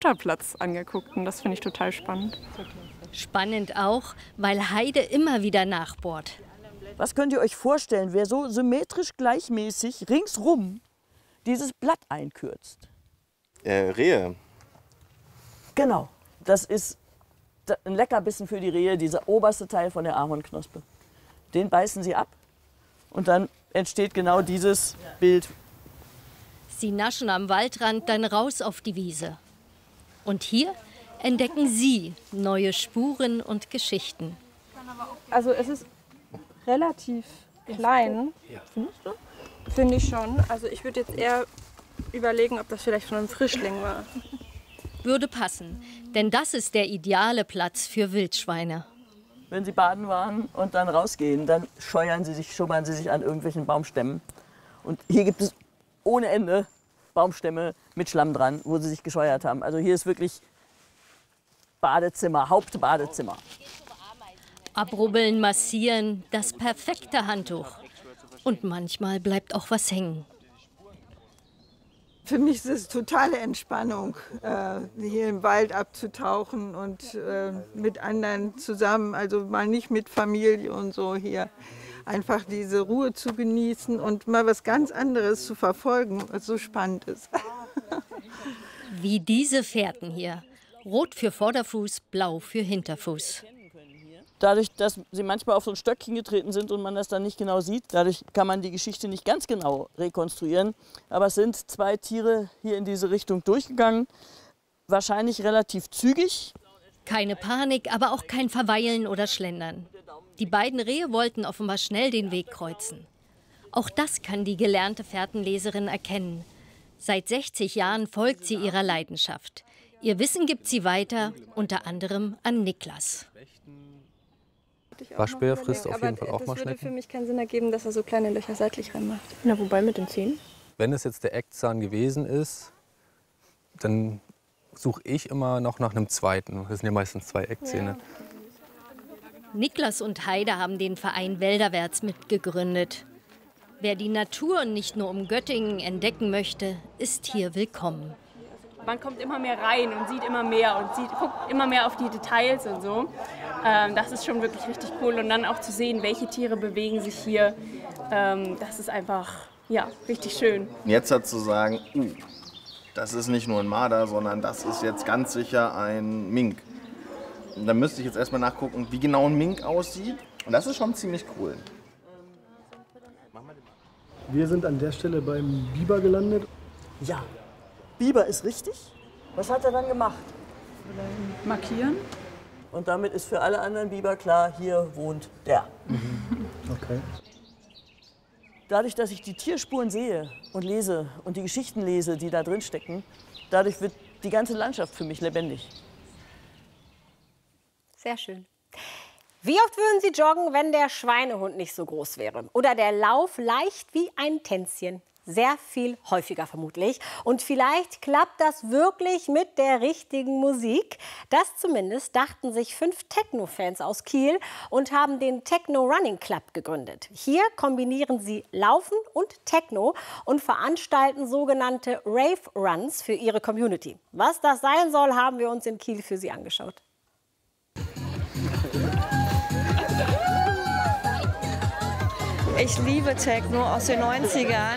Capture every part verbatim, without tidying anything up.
Futterplatz angeguckt und das finde ich total spannend. Spannend auch, weil Heide immer wieder nachbohrt. Was könnt ihr euch vorstellen, wer so symmetrisch gleichmäßig ringsrum dieses Blatt einkürzt? Äh, Rehe. Genau, das ist ein Leckerbissen für die Rehe, dieser oberste Teil von der Ahornknospe. Den beißen sie ab und dann entsteht genau dieses Bild. Sie naschen am Waldrand dann raus auf die Wiese. Und hier entdecken sie neue Spuren und Geschichten. Also es ist relativ klein, findest du? Finde ich schon. Also ich würde jetzt eher überlegen, ob das vielleicht von einem Frischling war. Würde passen, denn das ist der ideale Platz für Wildschweine. Wenn sie baden waren und dann rausgehen, dann scheuern sie sich, schubbern sie sich an irgendwelchen Baumstämmen. Und hier gibt es ohne Ende Baumstämme mit Schlamm dran, wo sie sich gescheuert haben. Also hier ist wirklich Badezimmer, Hauptbadezimmer. Abrubbeln, massieren, das perfekte Handtuch. Und manchmal bleibt auch was hängen. Für mich ist es totale Entspannung, äh, hier im Wald abzutauchen und äh, mit anderen zusammen, also mal nicht mit Familie und so hier, einfach diese Ruhe zu genießen und mal was ganz anderes zu verfolgen, was so spannend ist. Wie diese Fährten hier. Rot für Vorderfuß, blau für Hinterfuß. Dadurch, dass sie manchmal auf so ein Stöckchen getreten sind und man das dann nicht genau sieht, dadurch kann man die Geschichte nicht ganz genau rekonstruieren. Aber es sind zwei Tiere hier in diese Richtung durchgegangen, wahrscheinlich relativ zügig. Keine Panik, aber auch kein Verweilen oder Schlendern. Die beiden Rehe wollten offenbar schnell den Weg kreuzen. Auch das kann die gelernte Fährtenleserin erkennen. Seit sechzig Jahren folgt sie ihrer Leidenschaft. Ihr Wissen gibt sie weiter, unter anderem an Niklas. Waschbär frisst auf jeden Aber Fall auch mal das würde Schnecken. für mich keinen Sinn ergeben, dass er so kleine Löcher seitlich reinmacht. Na, wobei mit den Zähnen? Wenn es jetzt der Eckzahn gewesen ist, dann suche ich immer noch nach einem zweiten. Das sind ja meistens zwei Eckzähne. Niklas und Heide haben den Verein Wälderwärts mitgegründet. Wer die Natur nicht nur um Göttingen entdecken möchte, ist hier willkommen. Man kommt immer mehr rein und sieht immer mehr und sieht, guckt immer mehr auf die Details und so. Ähm, das ist schon wirklich richtig cool. Und dann auch zu sehen, welche Tiere bewegen sich hier, ähm, das ist einfach ja, richtig schön. Jetzt hat zu sagen, uh, das ist nicht nur ein Marder, sondern das ist jetzt ganz sicher ein Mink. Und dann müsste ich jetzt erstmal nachgucken, wie genau ein Mink aussieht. Und das ist schon ziemlich cool. Wir sind an der Stelle beim Biber gelandet. Ja, Biber ist richtig. Was hat er dann gemacht? Markieren. Und damit ist für alle anderen Biber klar, hier wohnt der. Mhm. Okay. Dadurch, dass ich die Tierspuren sehe und lese und die Geschichten lese, die da drin stecken, dadurch wird die ganze Landschaft für mich lebendig. Sehr schön. Wie oft würden Sie joggen, wenn der Schweinehund nicht so groß wäre? Oder der Lauf leicht wie ein Tänzchen? Sehr viel häufiger vermutlich. Und vielleicht klappt das wirklich mit der richtigen Musik. Das zumindest dachten sich fünf Techno-Fans aus Kiel und haben den Techno Running Club gegründet. Hier kombinieren sie Laufen und Techno und veranstalten sogenannte Rave Runs für ihre Community. Was das sein soll, haben wir uns in Kiel für Sie angeschaut. Ich liebe Techno aus den neunzigern.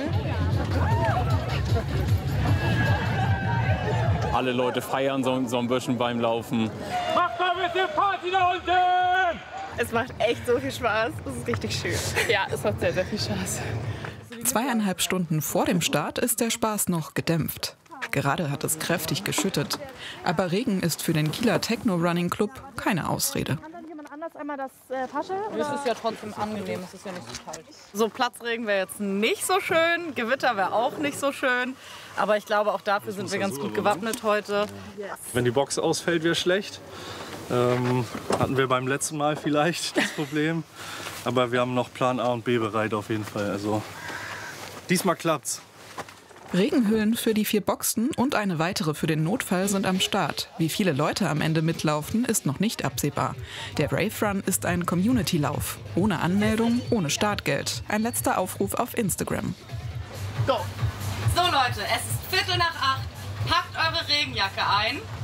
Alle Leute feiern so, so ein bisschen beim Laufen. Macht mal mit der Party da unten! Es macht echt so viel Spaß. Es ist richtig schön. Ja, es macht sehr, sehr viel Spaß. Zweieinhalb Stunden vor dem Start ist der Spaß noch gedämpft. Gerade hat es kräftig geschüttet. Aber Regen ist für den Kieler Techno Running Club keine Ausrede. Einmal das äh, Tasche? Es ist ja trotzdem angenehm, es ist ja nicht so kalt. So Platzregen wäre jetzt nicht so schön, Gewitter wäre auch nicht so schön. Aber ich glaube, auch dafür sind wir ganz gut gewappnet heute. Wenn die Box ausfällt, wäre schlecht. Ähm, hatten wir beim letzten Mal vielleicht das Problem. Aber wir haben noch Plan A und B bereit auf jeden Fall. Also diesmal klappt's. Regenhüllen für die vier Boxen und eine weitere für den Notfall sind am Start. Wie viele Leute am Ende mitlaufen, ist noch nicht absehbar. Der Rave Run ist ein Community-Lauf. Ohne Anmeldung, ohne Startgeld. Ein letzter Aufruf auf Instagram. Go! So Leute, es ist Viertel nach acht. Packt eure Regenjacke ein.